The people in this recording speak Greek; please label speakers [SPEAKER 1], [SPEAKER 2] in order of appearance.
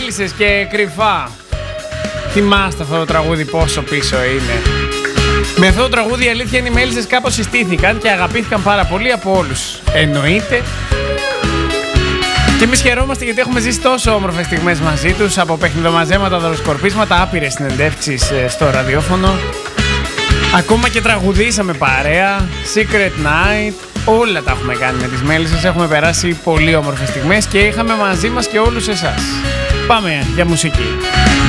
[SPEAKER 1] Μέλισσες και κρυφά. Θυμάστε αυτό το τραγούδι πόσο πίσω είναι. Με αυτό το τραγούδι η αλήθεια είναι οι Μέλισσες κάπως συστήθηκαν και αγαπήθηκαν πάρα πολύ από όλους. Εννοείται. Και εμείς χαιρόμαστε γιατί έχουμε ζήσει τόσο όμορφες στιγμές μαζί τους, από παιχνιδομαζέματα, δωροσκορπίσματα, άπειρες συνεντεύξεις στο ραδιόφωνο. Ακόμα και τραγουδήσαμε παρέα, Secret Night, όλα τα έχουμε κάνει με τις Μέλισσες, έχουμε περάσει πολύ όμορφες στιγμές και είχαμε μαζί μας και όλους εσάς. Πάμε για μουσική.